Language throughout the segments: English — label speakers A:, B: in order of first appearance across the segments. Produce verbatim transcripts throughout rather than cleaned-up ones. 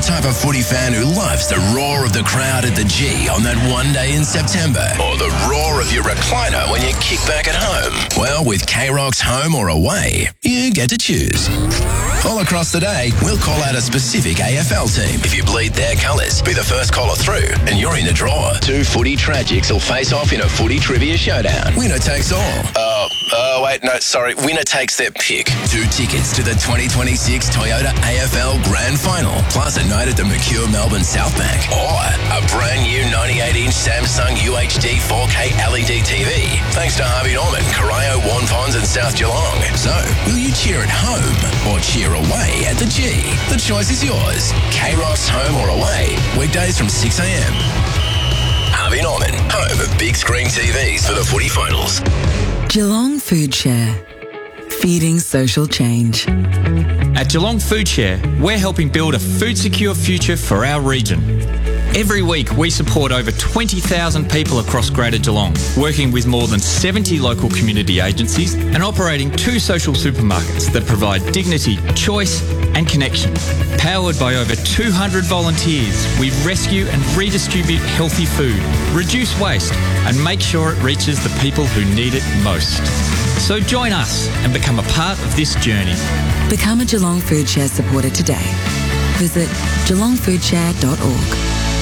A: type of footy fan who loves the roar of the crowd at the G on that one day in September? Or the roar of your recliner when you kick back at home? Well, with K-Rock's Home or Away, you get to choose. All across the day, we'll call out a specific A F L team. If you bleed their colours, be the first caller through, and you're in the draw. Two footy tragics will face off in a footy trivia showdown. Winner takes all. Oh, oh wait, no, sorry. Winner takes their pick. Two tickets to the twenty twenty-six Toyota A F L Grand Final, plus a night at the Mercure Melbourne South Bank, or a brand new ninety-eight inch Samsung U H D four K L E D T V, thanks to Harvey Norman, Corio, Warn Ponds and South Geelong. So, will you cheer at home or cheer away at the G? The choice is yours. K-Rock's Home or Away, weekdays from six a m. Harvey Norman, home of big screen T Vs for the footy finals.
B: Geelong Food Share, feeding social change.
C: At Geelong Food Share, we're helping build a food-secure future for our region. Every week, we support over twenty thousand people across Greater Geelong, working with more than seventy local community agencies and operating two social supermarkets that provide dignity, choice and connection. Powered by over two hundred volunteers, we rescue and redistribute healthy food, reduce waste and make sure it reaches the people who need it most. So join us and become a part of this journey.
B: Become a Geelong Food Share supporter today. Visit geelong food share dot org.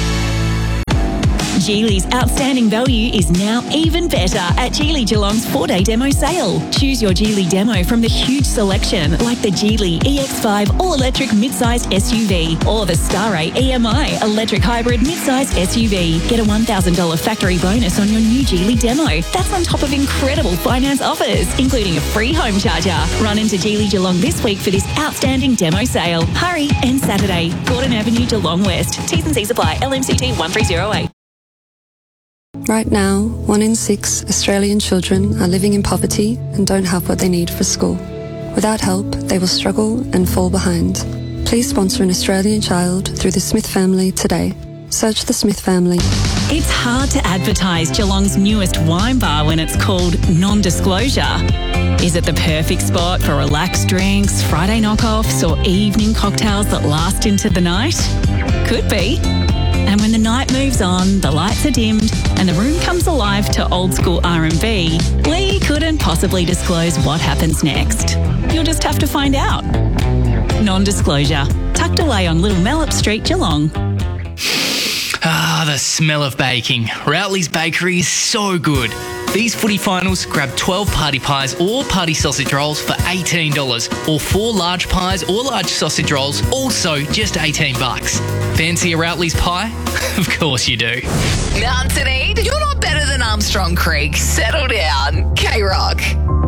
D: Geely's outstanding value is now even better at Geely Geelong's four-day demo sale. Choose your Geely demo from the huge selection like the Geely E X five all-electric mid-sized S U V or the Starray E M I electric hybrid mid-sized S U V. Get a one thousand dollars factory bonus on your new Geely demo. That's on top of incredible finance offers, including a free home charger. Run into Geely Geelong this week for this outstanding demo sale. Hurry, end Saturday. Gordon Avenue, Geelong West. T's and C's apply. L M C T one three zero eight.
E: Right now, one in six Australian children are living in poverty and don't have what they need for school. Without help, they will struggle and fall behind. Please sponsor an Australian child through the Smith Family today. Search the Smith Family.
D: It's hard to advertise Geelong's newest wine bar when it's called Non-Disclosure. Is it the perfect spot for relaxed drinks, Friday knockoffs or evening cocktails that last into the night? Could be. And when the night moves on, the lights are dimmed and the room comes alive to old school R and B, we couldn't possibly disclose what happens next. You'll just have to find out. Non-Disclosure, tucked away on Little Mellop Street, Geelong.
F: Ah, the smell of baking. Routley's Bakery is so good. These footy finals, grab twelve party pies or party sausage rolls for eighteen dollars, or four large pies or large sausage rolls, also just eighteen bucks. Fancy a Routley's pie? Of course you do.
G: Mountain Eid, you're not better than Armstrong Creek. Settle down. K-Rock.